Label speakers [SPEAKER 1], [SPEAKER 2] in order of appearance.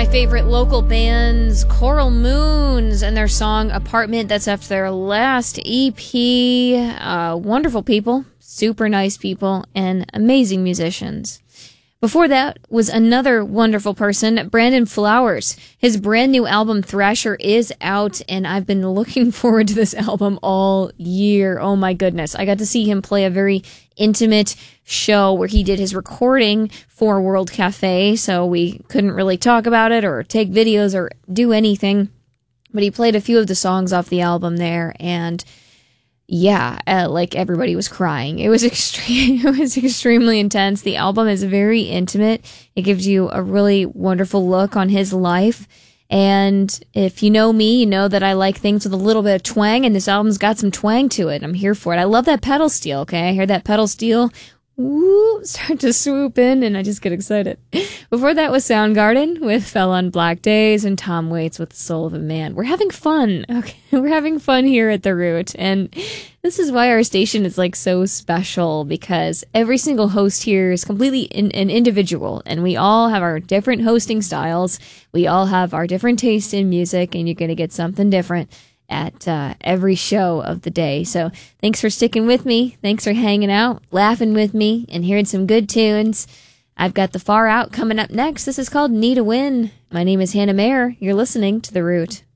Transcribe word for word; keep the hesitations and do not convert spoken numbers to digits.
[SPEAKER 1] favorite local bands, Coral Moons, and their song Apartment. That's after their last E P. Uh, wonderful people, super nice people, and amazing musicians. Before that was another wonderful person, Brandon Flowers. His brand new album, Thrasher, is out, and I've been looking forward to this album all year. Oh my goodness. I got to see him play a very intimate show where he did his recording for World Cafe, so we couldn't really talk about it or take videos or do anything. But he played a few of the songs off the album there, and yeah, uh, like everybody was crying. It was extreme. It was extremely intense. The album is very intimate. It gives you a really wonderful look on his life. And if you know me, you know that I like things with a little bit of twang, and this album's got some twang to it. I'm here for it. I love that pedal steel, okay? I hear that pedal steel, woo, start to swoop in, and I just get excited. Before that was Soundgarden with Fell on Black Days, and Tom Waits with The Soul of a Man. We're having fun, okay? We're having fun here at The Root, and this is why our station is like so special, because every single host here is completely in, an individual, and we all have our different hosting styles. We all have our different tastes in music, and you're going to get something different at uh, every show of the day. So thanks for sticking with me. Thanks for hanging out, laughing with me, and hearing some good tunes. I've got The Far Out coming up next. This is called Need a Win. My name is Hannah Mayer. You're listening to The Root.